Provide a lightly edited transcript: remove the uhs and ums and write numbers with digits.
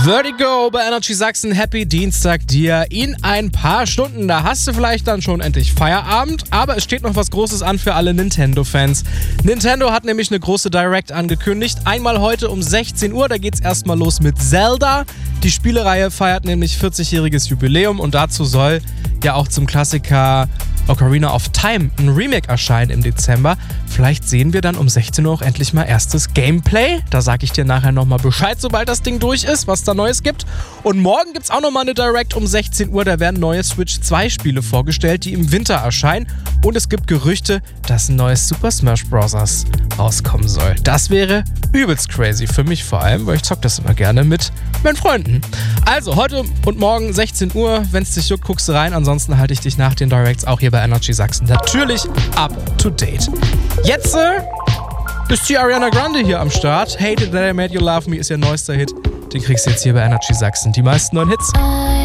Vertigo bei Energy Sachsen. Happy Dienstag dir in ein paar Stunden. Da hast du vielleicht dann schon endlich Feierabend, aber es steht noch was Großes an für alle Nintendo-Fans. Nintendo hat nämlich eine große Direct angekündigt. Einmal heute um 16 Uhr, da geht's erstmal los mit Zelda. Die Spielereihe feiert nämlich 40-jähriges Jubiläum und dazu soll ja auch zum Klassiker Ocarina of Time ein Remake erscheinen im Dezember. Vielleicht sehen wir dann um 16 Uhr auch endlich mal erstes Gameplay. Da sage ich dir nachher nochmal Bescheid, sobald das Ding durch ist, was da Neues gibt. Und morgen gibt es auch nochmal eine Direct um 16 Uhr. Da werden neue Switch 2 Spiele vorgestellt, die im Winter erscheinen. Und es gibt Gerüchte, dass ein neues Super Smash Bros. Rauskommen soll. Das wäre übelst crazy. Für mich vor allem, weil ich zocke das immer gerne mit meinen Freunden. Also heute und morgen 16 Uhr. Wenn es dich juckt, guckst du rein. Ansonsten halte ich dich nach den Directs auch hier bei Energy Sachsen natürlich up to date. Jetzt ist die Ariana Grande hier am Start. Hated That I Made You Love Me ist ihr neuester Hit. Den kriegst du jetzt hier bei Energy Sachsen. Die meisten neuen Hits.